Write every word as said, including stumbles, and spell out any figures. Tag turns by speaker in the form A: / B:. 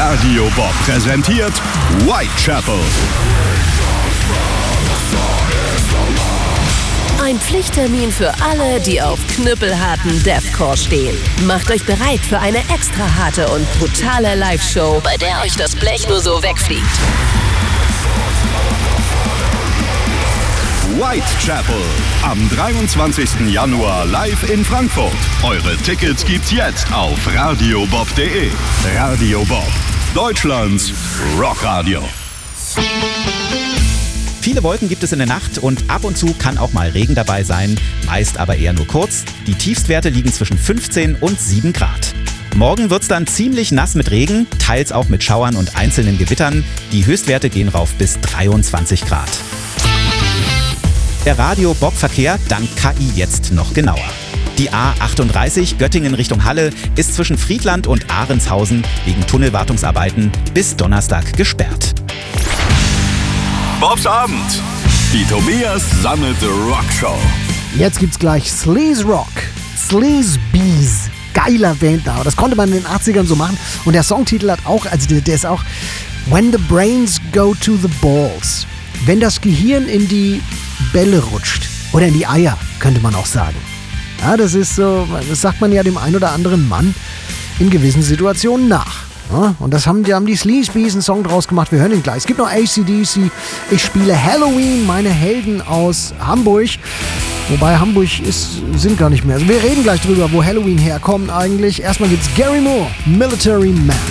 A: Radio Bob präsentiert Whitechapel.
B: Ein Pflichttermin für alle, die auf knüppelharten Deathcore stehen. Macht euch bereit für eine extra harte und brutale Live-Show, bei der euch das Blech nur so wegfliegt.
A: Whitechapel am dreiundzwanzigsten Januar live in Frankfurt. Eure Tickets gibt's jetzt auf radio bob punkt de. Radio Bob, Deutschlands Rockradio.
C: Viele Wolken gibt es in der Nacht und ab und zu kann auch mal Regen dabei sein, meist aber eher nur kurz. Die Tiefstwerte liegen zwischen fünfzehn und sieben Grad. Morgen wird's dann ziemlich nass mit Regen, teils auch mit Schauern und einzelnen Gewittern. Die Höchstwerte gehen rauf bis dreiundzwanzig Grad. Der Radio-Bob-Verkehr dank K I jetzt noch genauer. Die A achtunddreißig Göttingen Richtung Halle ist zwischen Friedland und Ahrenshausen wegen Tunnelwartungsarbeiten bis Donnerstag gesperrt.
A: Bobs Abend. Die Tobias Sammelte Rockshow.
D: Jetzt gibt's gleich Sleaze Rock. Sleaze Bees. Geiler Bandname. Das konnte man in den achtzigern so machen. Und der Songtitel hat auch, also der, der ist auch When the Brains Go to the Balls. Wenn das Gehirn in die Bälle rutscht. Oder in die Eier, könnte man auch sagen. Ja, das ist so, das sagt man ja dem ein oder anderen Mann in gewissen Situationen nach. Ja, und das haben, die haben die Sleaze Bees einen Song draus gemacht. Wir hören ihn gleich. Es gibt noch A C D C. Ich spiele Halloween, meine Helden aus Hamburg. Wobei Hamburg ist, sind gar nicht mehr. Also wir reden gleich drüber, wo Halloween herkommt eigentlich. Erstmal gibt's Gary Moore, Military Man.